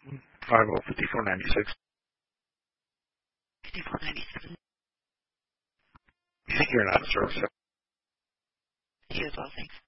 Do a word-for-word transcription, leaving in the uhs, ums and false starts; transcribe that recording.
five oh fifty-four ninety-six. fifty-four ninety-seven. You think you're not a service? You as well, thanks.